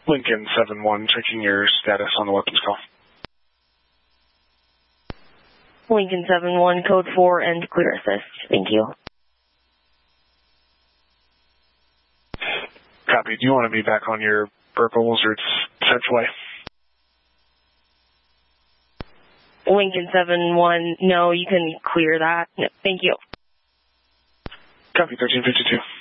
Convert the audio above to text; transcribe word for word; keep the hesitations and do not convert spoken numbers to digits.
Lincoln seven one, checking your status on the weapons call. Lincoln seven one, code four, and clear assist. Thank you. Copy. Do you want to be back on your Burkles or Search Way? Lincoln seven one, no, you can clear that. No, thank you. Copy, thirteen fifty-two.